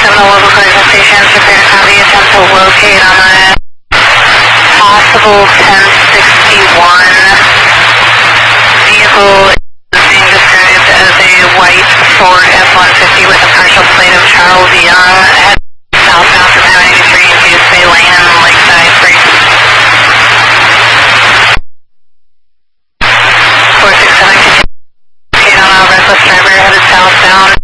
local collision station, prepare to copy, attempt to locate on a possible 1061. Vehicle is being described as a white Ford F-150 with a partial plate of Charles Young, head southbound from I-93 in Goose Bay Lane and Lakeside Creek. 467, continue on a reckless driver headed southbound.